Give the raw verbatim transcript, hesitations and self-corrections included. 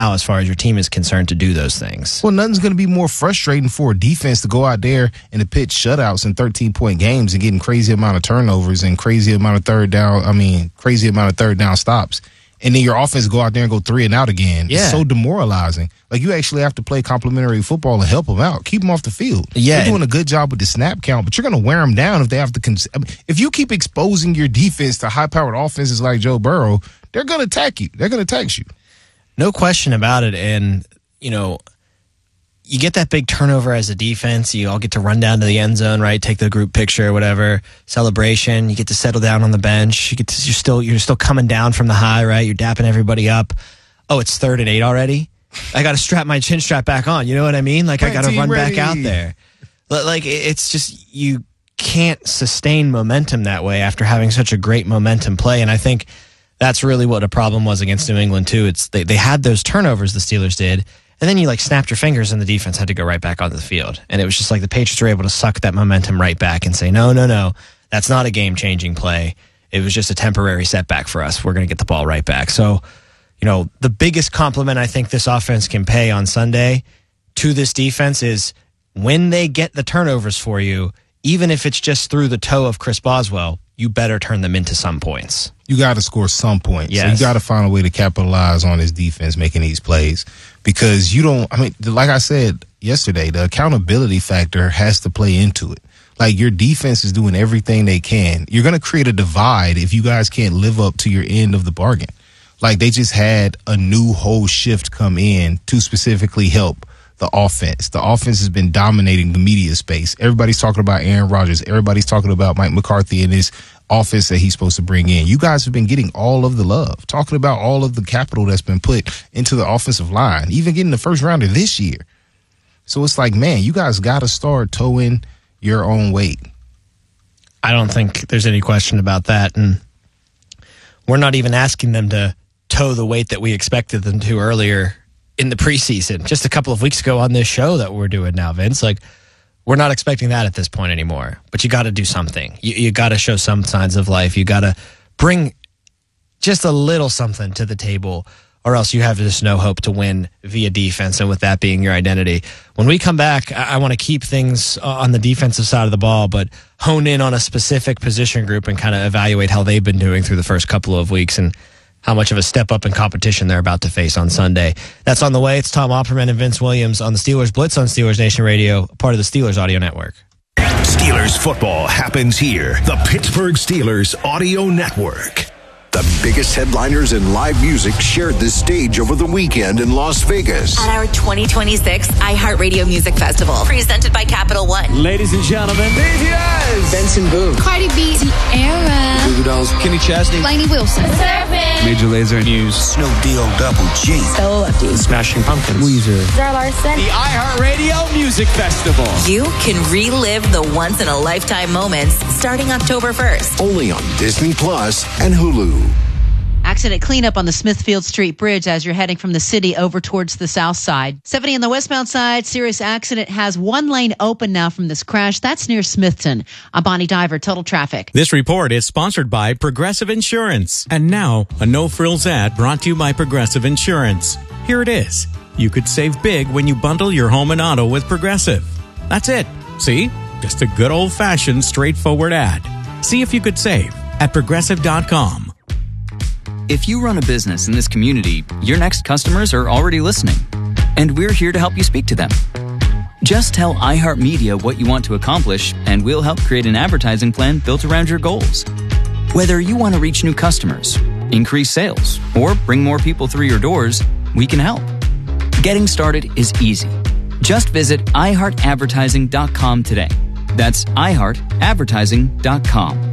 as far as your team is concerned to do those things. Well, nothing's going to be more frustrating for a defense to go out there and to pitch shutouts and thirteen-point games and getting crazy amount of turnovers and crazy amount of third down, I mean, crazy amount of third down stops. And then your offense go out there and go three and out again. Yeah. It's so demoralizing. Like, you actually have to play complementary football and help them out. Keep them off the field. Yeah. You're doing a good job with the snap count, but you're going to wear them down if they have to. Cons- I mean, if you keep exposing your defense to high-powered offenses like Joe Burrow, they're going to attack you. They're going to tax you. No question about it. And, you know, you get that big turnover as a defense. You all get to run down to the end zone, right? Take the group picture or whatever, celebration. You get to settle down on the bench. You get to, you're still you're still coming down from the high, right? You're dapping everybody up. Oh, it's third and eight already? I got to strap my chin strap back on. You know what I mean? Like, I got to run ready. back out there. Like, it's just, you can't sustain momentum that way after having such a great momentum play. And I think that's really what a problem was against New England, too. It's they, they had those turnovers, the Steelers did, and then you, like, snapped your fingers and the defense had to go right back onto the field. And it was just like the Patriots were able to suck that momentum right back and say, no, no, no, that's not a game-changing play. It was just a temporary setback for us. We're going to get the ball right back. So, you know, the biggest compliment I think this offense can pay on Sunday to this defense is when they get the turnovers for you, even if it's just through the toe of Chris Boswell, you better turn them into some points. You got to score some points. Yes. So you got to find a way to capitalize on this defense making these plays, because you don't, I mean, like I said yesterday, the accountability factor has to play into it. Like, your defense is doing everything they can. You're going to create a divide if you guys can't live up to your end of the bargain. Like, they just had a new whole shift come in to specifically help the offense. The offense has been dominating the media space. Everybody's talking about Aaron Rodgers. Everybody's talking about Mike McCarthy and his offense that he's supposed to bring in. You guys have been getting all of the love, talking about all of the capital that's been put into the offensive line, even getting the first rounder this year. So it's like, man, you guys got to start towing your own weight. I don't think there's any question about that. And we're not even asking them to toe the weight that we expected them to earlier in the preseason, just a couple of weeks ago on this show that we're doing now, Vince. Like, we're not expecting that at this point anymore, but you got to do something. You, you got to show some signs of life. You got to bring just a little something to the table, or else you have just no hope to win via defense, and with that being your identity. When we come back, I, I want to keep things on the defensive side of the ball, but hone in on a specific position group and kind of evaluate how they've been doing through the first couple of weeks and how much of a step up in competition they're about to face on Sunday. That's on the way. It's Tom Opperman and Vince Williams on the Steelers Blitz on Steelers Nation Radio, part of the Steelers Audio Network. Steelers football happens here. The Pittsburgh Steelers Audio Network. The biggest headliners in live music shared this stage over the weekend in Las Vegas. At our twenty twenty-six iHeartRadio Music Festival, presented by Capital One. Ladies and gentlemen, B T S, Benson Boone, Cardi B, Tierra, Goo Goo Dolls, Kenny Chesney, Lainey Wilson, Surfing, Major Lazer News, Snoop D-O Double G, Stella Lefty, Smashing Pumpkins, Weezer, Zara Larson. The iHeartRadio Music Festival. You can relive the once-in-a-lifetime moments starting October first. only on Disney Plus and Hulu. Accident cleanup on the Smithfield Street Bridge as you're heading from the city over towards the south side. seventy on the westbound side, serious accident has one lane open now from this crash. That's near Smithton. I'm Bonnie Diver, Total Traffic. This report is sponsored by Progressive Insurance. And now, a no-frills ad brought to you by Progressive Insurance. Here it is. You could save big when you bundle your home and auto with Progressive. That's it. See? Just a good old-fashioned, straightforward ad. See if you could save at progressive dot com. If you run a business in this community, your next customers are already listening, and we're here to help you speak to them. Just tell iHeartMedia what you want to accomplish, and we'll help create an advertising plan built around your goals. Whether you want to reach new customers, increase sales, or bring more people through your doors, we can help. Getting started is easy. Just visit i heart advertising dot com today. That's i heart advertising dot com.